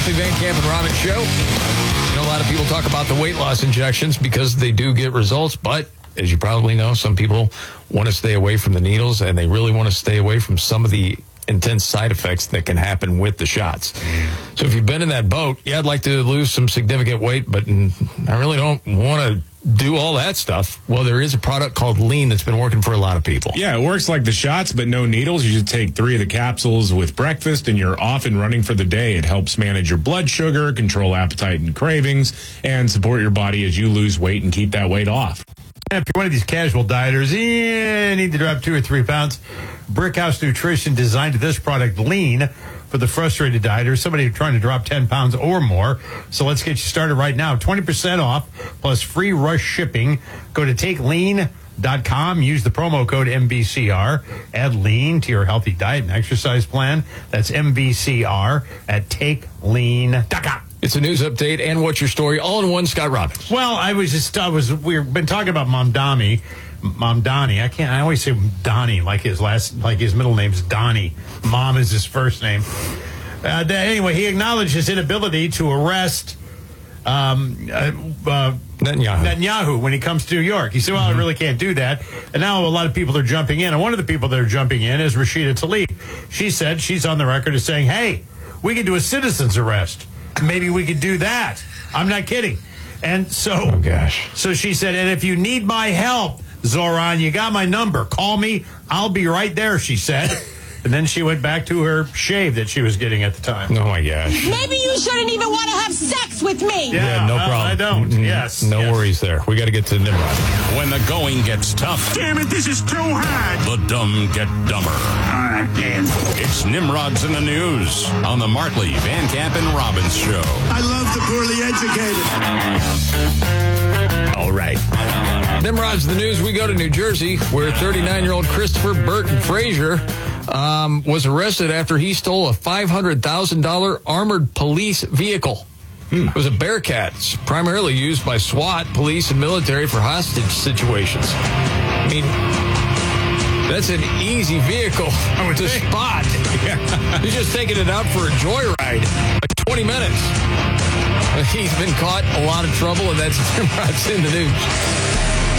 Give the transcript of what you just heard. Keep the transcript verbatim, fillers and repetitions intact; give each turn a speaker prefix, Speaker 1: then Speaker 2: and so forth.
Speaker 1: Markley, Van Camp, and Robbins show. You know, a lot of people talk about the weight loss injections because they do get results, but as you probably know, some people want to stay away from the needles, and they really want to stay away from some of the intense side effects that can happen with the shots. So if you've been in that boat, yeah, I'd like to lose some significant weight, but I really don't want to do all that stuff. Well, there is a product called Lean that's been working for a lot of people.
Speaker 2: Yeah, it works like the shots, but no needles. You just take three of the capsules with breakfast, and you're off and running for the day. It helps manage your blood sugar, control appetite and cravings, and support your body as you lose weight and keep that weight off.
Speaker 3: If you're one of these casual dieters, you need to drop two or three pounds. Brickhouse Nutrition designed this product, Lean, for the frustrated dieter, somebody trying to drop ten pounds or more. So let's get you started right now. twenty percent off plus free rush shipping. Go to take lean dot com. Use the promo code M V C R. Add Lean to your healthy diet and exercise plan. That's M V C R at take lean dot com.
Speaker 1: It's a news update and what's your story all in one. Scott Robbins.
Speaker 3: Well, I was just, I was, we've been talking about Mom Dami. Mom Donnie. I can't, I always say Donnie like his last, like his middle name's Donnie. Mom is his first name. Uh, anyway, he acknowledged his inability to arrest um, uh, uh,
Speaker 1: Netanyahu.
Speaker 3: Netanyahu when he comes to New York. He said, well, mm-hmm. I really can't do that. And now a lot of people are jumping in. And one of the people that are jumping in is Rashida Tlaib. She said, she's on the record as saying, hey, we could do a citizen's arrest. Maybe we could do that. I'm not kidding. And so,
Speaker 1: oh, gosh.
Speaker 3: So she said, and if you need my help, Zoran, you got my number. Call me. I'll be right there, she said. And then she went back to her shave that she was getting at the time.
Speaker 1: Oh, my gosh.
Speaker 4: Maybe you shouldn't even want to have sex with me.
Speaker 3: Yeah,
Speaker 1: yeah no
Speaker 3: uh,
Speaker 1: problem.
Speaker 3: I don't.
Speaker 1: Mm-hmm.
Speaker 3: Yes.
Speaker 1: No
Speaker 3: yes.
Speaker 1: worries there. We got to get to Nimrod.
Speaker 5: When the going gets tough.
Speaker 6: Damn it, this is too hard.
Speaker 5: The dumb get dumber.
Speaker 6: All right, damn.
Speaker 5: It's Nimrod's in the News on the Markley, Van Camp, and Robbins show.
Speaker 6: I love the poorly educated.
Speaker 1: All right. Nimrod's the News. We go to New Jersey, where thirty-nine-year-old Christopher Burton Frazier um, was arrested after he stole a five hundred thousand dollars armored police vehicle. Hmm. It was a Bearcat, primarily used by SWAT, police, and military for hostage situations. I mean, that's an easy vehicle to spot. He's just taking it out for a joyride, like twenty minutes. He's been caught a lot of trouble, and that's Nimrod's in the News.